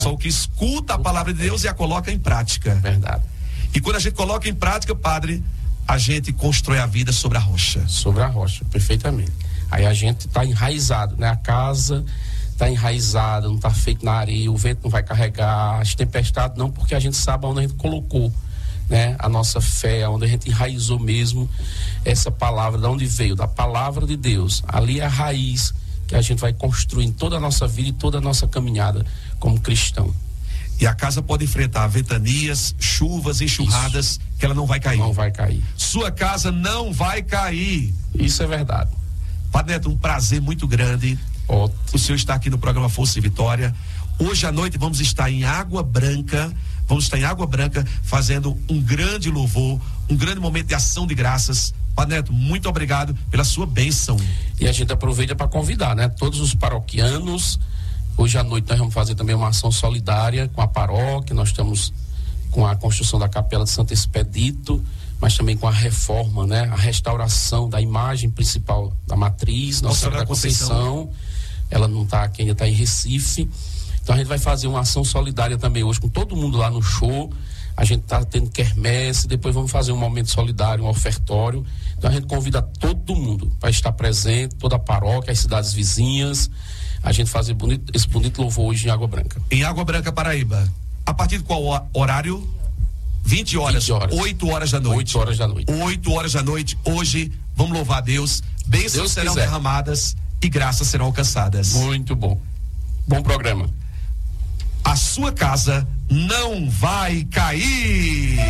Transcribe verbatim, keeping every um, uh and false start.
Só que escuta a palavra de Deus e a coloca em prática. Verdade. E quando a gente coloca em prática, padre, a gente constrói a vida sobre a rocha. Sobre a rocha, perfeitamente. Aí a gente está enraizado, né? A casa está enraizada, não está feito na areia, o vento não vai carregar, as tempestades não, porque a gente sabe onde a gente colocou, né? A nossa fé, onde a gente enraizou mesmo essa palavra, de onde veio, da palavra de Deus. Ali é a raiz que a gente vai construir em toda a nossa vida e toda a nossa caminhada como cristão. E a casa pode enfrentar ventanias, chuvas, enxurradas, Isso. que ela não vai cair. Não vai cair. Sua casa não vai cair. Isso é verdade. Padre Neto, um prazer muito grande. Ótimo. O senhor está aqui no programa Força e Vitória. Hoje à noite vamos estar em Água Branca. Vamos estar em Água Branca fazendo um grande louvor, um grande momento de ação de graças. Padre Neto, muito obrigado pela sua bênção. E a gente aproveita para convidar, né? Todos os paroquianos. Hoje à noite nós vamos fazer também uma ação solidária com a paróquia. Nós estamos com a construção da Capela de Santo Expedito, mas também com a reforma, né? A restauração da imagem principal da matriz, Nossa Senhora da Conceição. Conceição. Ela não está aqui, ainda está em Recife. Então a gente vai fazer uma ação solidária também hoje com todo mundo lá no show. A gente está tendo quermesse, depois vamos fazer um momento solidário, um ofertório. Então a gente convida todo mundo para estar presente, toda a paróquia, as cidades vizinhas. A gente fazer bonito, esse bonito louvor hoje em Água Branca. Em Água Branca, Paraíba. A partir de qual horário? vinte horas. vinte horas. oito horas da noite. oito horas da noite. oito horas da noite. Hoje, vamos louvar a Deus. Bênçãos Deus serão quiser. derramadas e graças serão alcançadas. Muito bom. Bom programa. A sua casa não vai cair.